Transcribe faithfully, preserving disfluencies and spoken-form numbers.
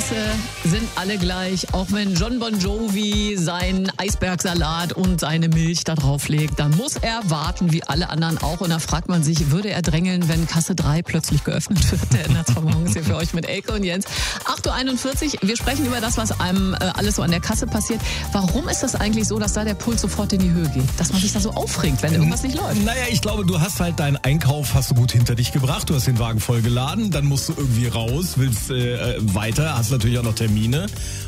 Kasse sind alle gleich. Auch wenn John Bon Jovi seinen Eisbergsalat und seine Milch da drauflegt, dann muss er warten, wie alle anderen auch. Und da fragt man sich, würde er drängeln, wenn Kasse drei plötzlich geöffnet wird? Der Nachtvermorgen ist hier für euch mit Elke und Jens. acht Uhr einundvierzig, wir sprechen über das, was einem äh, alles so an der Kasse passiert. Warum ist das eigentlich so, dass da der Puls sofort in die Höhe geht? Dass man sich da so aufregt, wenn irgendwas nicht läuft? Naja, ich glaube, du hast halt deinen Einkauf, hast du gut hinter dich gebracht. Du hast den Wagen voll geladen, dann musst du irgendwie raus, willst äh, weiter, hast natürlich auch noch Termine.